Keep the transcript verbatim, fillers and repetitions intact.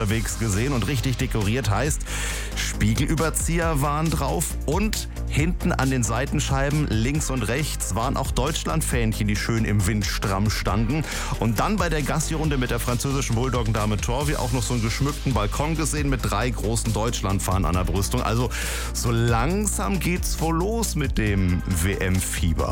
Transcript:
unterwegs gesehen und richtig dekoriert heißt, Spiegelüberzieher waren drauf und hinten an den Seitenscheiben links und rechts waren auch Deutschlandfähnchen, die schön im Wind stramm standen. Und dann bei der Gassi-Runde mit der französischen Bulldoggen-Dame Torvi auch noch so einen geschmückten Balkon gesehen mit drei großen Deutschlandfahnen an der Brüstung. Also so langsam geht's wohl los mit dem W M-Fieber.